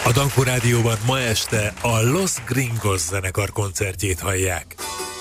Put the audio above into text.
A Dankó Rádióban ma este a Los Gringos zenekar koncertjét hallják.